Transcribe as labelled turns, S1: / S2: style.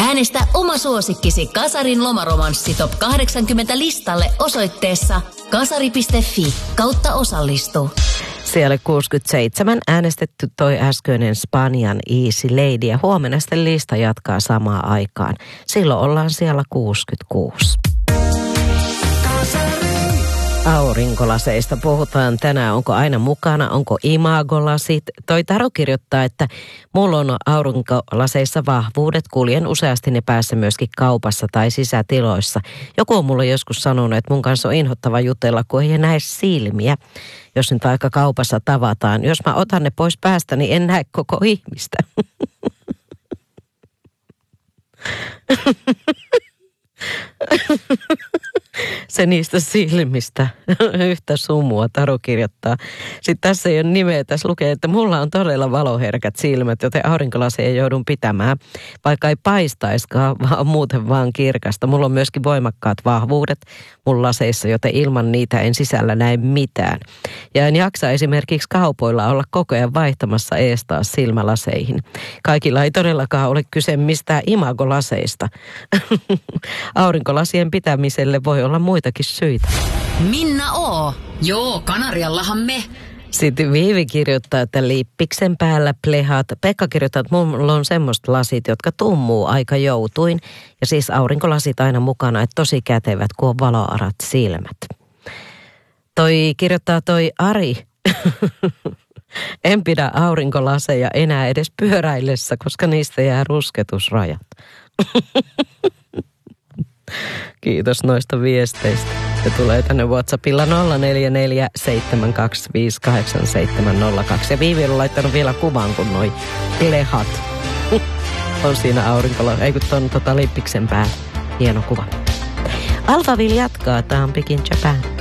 S1: Äänestä oma suosikkisi Kasarin lomaromanssi Top 80 listalle osoitteessa kasari.fi/osallistu.
S2: Siellä 67 äänestetty toi äskeinen Spanjan Easy Lady ja huomenna sitten lista jatkaa samaan aikaan. Silloin ollaan siellä 66. Aurinkolaseista puhutaan tänään. Onko aina mukana? Onko imagolasit? Toi Taro kirjoittaa, että mulla on aurinkolaseissa vahvuudet. Kuljen useasti ne päässä myöskin kaupassa tai sisätiloissa. Joku on mulle joskus sanonut, että mun kanssa on inhottava jutella, kun ei näe silmiä. Jos nyt vaikka kaupassa tavataan. Jos mä otan ne pois päästä, niin en näe koko ihmistä. Se niistä silmistä. Yhtä sumua, Taru kirjoittaa. Sitten tässä ei ole nimeä. Tässä lukee, että mulla on todella valoherkät silmät, joten aurinkolaseja joudun pitämään. Vaikka ei paistaiskaan, vaan muuten vaan kirkasta. Mulla on myöskin voimakkaat vahvuudet mun laseissa, joten ilman niitä en sisällä näe mitään. Ja en jaksa esimerkiksi kaupoilla olla koko ajan vaihtamassa eestaa silmälaseihin. Kaikilla ei todellakaan ole kyse mistään imagolaseista. Aurinkolasien pitämiselle voi olla muitakin syitä.
S1: Minna O. Joo, Kanariallahan me.
S2: Sitten Viivi kirjoittaa, että lippiksen päällä plehat. Pekka kirjoittaa, että mulla on semmoiset lasit, jotka tummuu aika joutuin. Ja siis aurinkolasit aina mukana, että tosi kätevät, kun on valoarat silmät. Kirjoittaa toi Ari. En pidä aurinkolaseja enää edes pyöräillessä, koska niistä jää rusketusrajat. Kiitos noista viesteistä. Se tulee tänne WhatsAppilla 0447258702. Ja Viivi on laittanut vielä kuvan, kun noi plehat on siinä lippiksen päällä. Hieno kuva. Alphaville jatkaa. Tää on Big in Japan.